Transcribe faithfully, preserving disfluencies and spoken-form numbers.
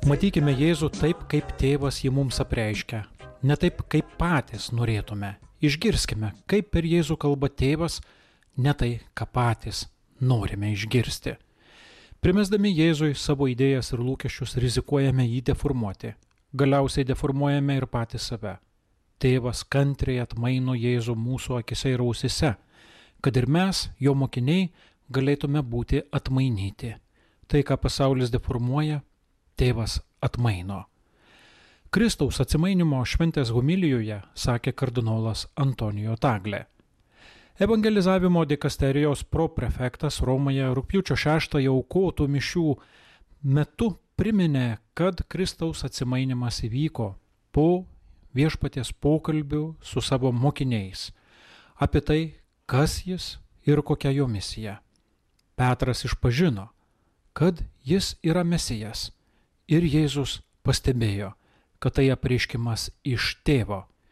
Matykime Jėzų taip, kaip tėvas jį mums apreiškia, ne taip, kaip patys norėtume. Išgirskime, kaip per Jėzų kalba tėvas, ne tai, ką patys norime išgirsti. Primesdami Jėzui savo idėjas ir lūkesčius rizikuojame jį deformuoti. Galiausiai deformuojame ir patys save. Tėvas kantriai atmaino Jėzų mūsų akise ir ausise, kad ir mes, jo mokiniai, galėtume būti atmainyti. Tai, ką pasaulis deformuoja, tėvas atmaino. Kristaus atsimainimo šventės homilijoje sakė kardinolas Antonijo Taglė. Evangelizavimo dikasterijos proprefektas Romoje rugpjūčio šeštąją aukotų mišių metu priminė, kad Kristaus atsimainimas įvyko po viešpaties pokalbių su savo mokiniais apie tai, kas jis ir kokia jo misija. Petras išpažino, kad jis yra Mesijas, ir Jėzus pastebėjo, kad tai apreiškimas iš tėvo.